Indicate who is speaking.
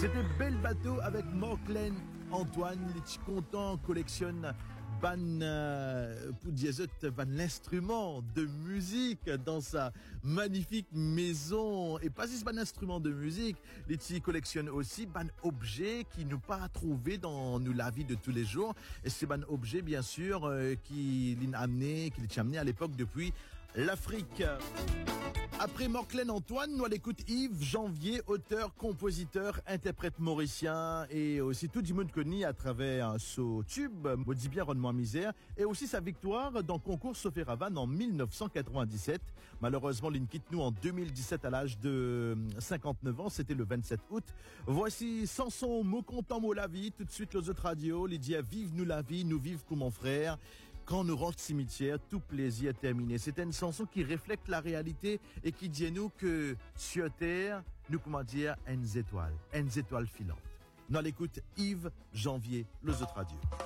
Speaker 1: C'était Bel Bateau avec Morclen Antoine. Les petits contents collectionnent pour dire l'instrument de musique dans sa magnifique maison. Et pas juste un instrument de musique, les petits collectionnent aussi un objet qui nous pas trouvé dans la vie de tous les jours. Et c'est un objet bien sûr qui l'a amené à l'époque depuis l'Afrique. Après Morclen Antoine, nous à l'écoute Yves Janvier, auteur, compositeur, interprète mauricien et aussi tout du monde connu à travers ce tube, maudit bien Ronnement Misère, et aussi sa victoire dans concours Sophie Ravanne en 1997. Malheureusement, il quitte nous en 2017 à l'âge de 59 ans, c'était le 27 août. Voici Samson, mot content, mot la vie, tout de suite les autres radios, les dit vive nous la vie, nous vive pour mon frère. Quand nous rentre cimetière, tout plaisir est terminé. C'est une chanson qui reflète la réalité et qui dit à nous que sur Terre, nous, une étoile filantes. Nous l'écoute Yves Janvier, les autres radios.